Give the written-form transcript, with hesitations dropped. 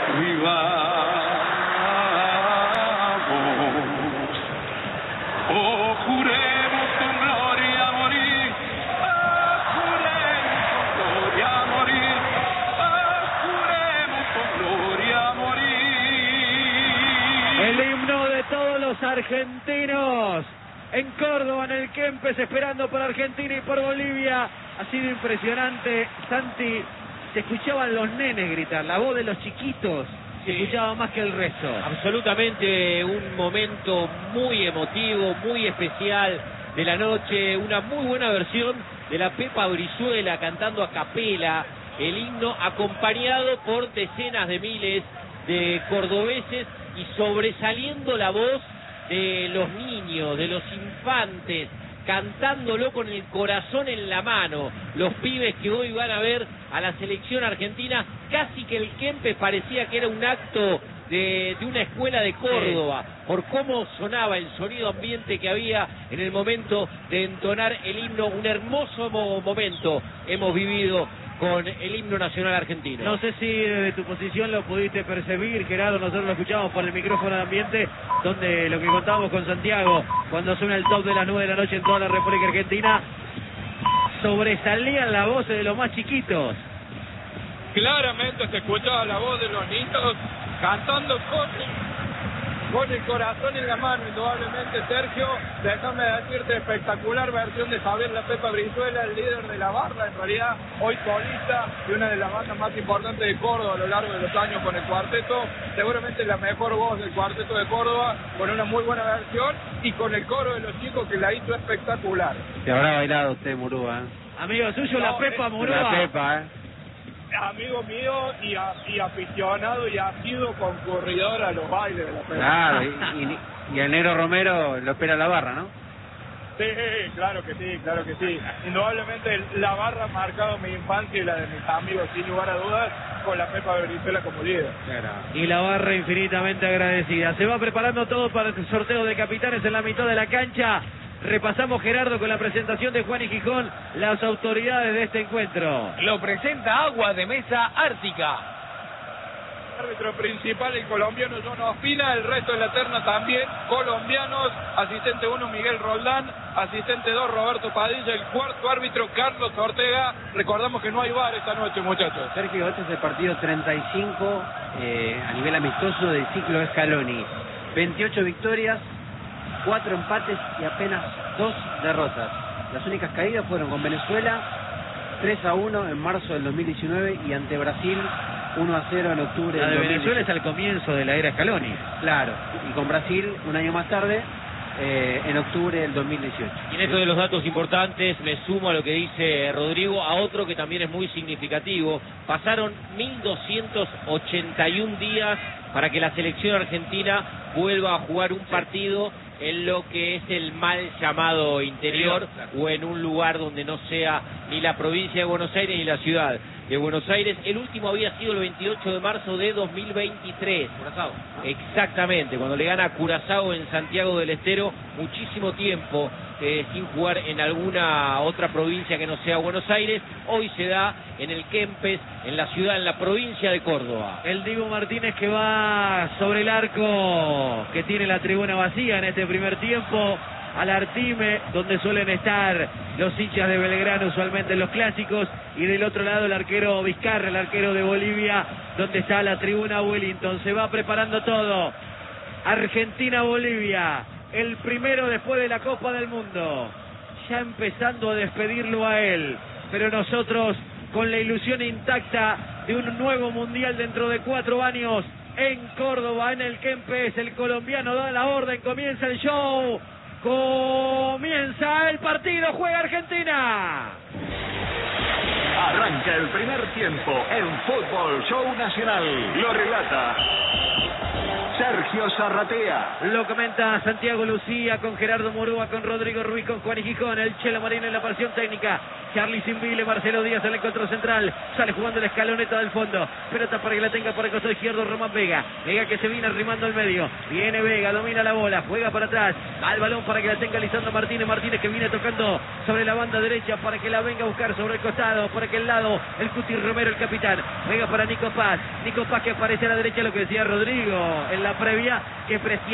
vivamos. Oh, juremos con gloria a morir. Oh, juremos con gloria a morir. Oh, juremos con gloria a morir. El himno de todos los argentinos. En Córdoba, en el Kempes, esperando por Argentina y por Bolivia. Ha sido impresionante, Santi. Se escuchaban los nenes gritar, la voz de los chiquitos se escuchaba más que el resto. Absolutamente un momento muy emotivo, muy especial de la noche. Una muy buena versión de la Pepa Brizuela cantando a capela el himno, acompañado por decenas de miles de cordobeses y sobresaliendo la voz de los niños, de los infantes, cantándolo con el corazón en la mano. Los pibes que hoy van a ver a la selección argentina, casi que el Kempes parecía que era un acto de una escuela de Córdoba, por cómo sonaba el sonido ambiente que había en el momento de entonar el himno. Un hermoso momento hemos vivido con el himno nacional argentino. No sé si desde tu posición lo pudiste percibir, Gerardo. Nosotros lo escuchamos por el micrófono de ambiente, donde lo que contábamos con Santiago, cuando suena el top de las 9 de la noche en toda la República Argentina, sobresalían las voces de los más chiquitos. Claramente se escuchaba la voz de los niños cantando con el corazón en la mano, indudablemente. Sergio, déjame decirte, espectacular versión de Javier La Pepa Brizuela, el líder de la barra, en realidad hoy solista de una de las bandas más importantes de Córdoba a lo largo de los años con el cuarteto, seguramente la mejor voz del cuarteto de Córdoba, con una muy buena versión y con el coro de los chicos que la hizo espectacular. Se habrá bailado usted, Murúa. Amigo suyo, La Pepa Murúa. La Pepa, Amigo mío y aficionado, y ha sido concurridor a los bailes de La Pepa. Claro, y el negro Romero lo espera la barra, ¿no? Sí, claro que sí, claro que sí. Indudablemente la barra ha marcado mi infancia y la de mis amigos, sin lugar a dudas, con La Pepa Brizuela como líder. Claro. Y la barra infinitamente agradecida. Se va preparando todo para el sorteo de capitanes en la mitad de la cancha. Repasamos, Gerardo, con la presentación de Juan y Gijón, las autoridades de este encuentro. Lo presenta Agua de Mesa Ártica. Árbitro principal el colombiano John Ospina, el resto de la terna también colombianos. Asistente 1 Miguel Roldán, asistente 2 Roberto Padilla, el cuarto árbitro Carlos Ortega. Recordamos que no hay VAR esta noche, muchachos. Sergio, este es el partido 35 a nivel amistoso del ciclo Scaloni. 28 victorias, 4 empates y apenas 2 derrotas. Las únicas caídas fueron con Venezuela, 3-1 en marzo del 2019, y ante Brasil, 1-0 en octubre La del de 2018. Venezuela es al comienzo de la era Scaloni. Claro, y con Brasil un año más tarde, en octubre del 2018. Y en esto de los datos importantes me sumo a lo que dice Rodrigo, a otro que también es muy significativo. Pasaron 1281 días para que la selección argentina vuelva a jugar un partido en lo que es el mal llamado interior, o en un lugar donde no sea ni la provincia de Buenos Aires ni la ciudad de Buenos Aires. El último había sido el 28 de marzo de 2023. Curazao, ¿no? Exactamente, cuando le gana a Curazao en Santiago del Estero. Muchísimo tiempo sin jugar en alguna otra provincia que no sea Buenos Aires. Hoy se da en el Kempes, en la ciudad, en la provincia de Córdoba. El Dibu Martínez que va sobre el arco, que tiene la tribuna vacía en este primer tiempo, al Artime, donde suelen estar los hinchas de Belgrano usualmente en los clásicos, y del otro lado el arquero Vizcarra, el arquero de Bolivia, donde está la tribuna Wellington. Se va preparando todo. Argentina-Bolivia, el primero después de la Copa del Mundo, ya empezando a despedirlo a él, pero nosotros con la ilusión intacta de un nuevo mundial dentro de 4 años en Córdoba, en el Kempes. El colombiano da la orden, comienza el show, comienza el partido, juega Argentina. Arranca el primer tiempo en Fútbol Show Nacional. Lo relata Sergio Zarratea. Lo comenta Santiago Lucía con Gerardo Murúa, con Rodrigo Ruiz, con Juan y Gijón, el Chelo Marino en la porción técnica, Charly Simbile, Marcelo Díaz en el encuentro central, sale jugando la escaloneta del fondo, pelota para que la tenga por el costado izquierdo Román Vega, Vega que se viene arrimando al medio, viene Vega, domina la bola, juega para atrás, al balón para que la tenga Lisandro Martínez, Martínez que viene tocando sobre la banda derecha para que la venga a buscar sobre el costado, por aquel lado, el Cuti Romero, el capitán, Vega para Nico Paz que aparece a la derecha, lo que decía Rodrigo en la previa, que presiona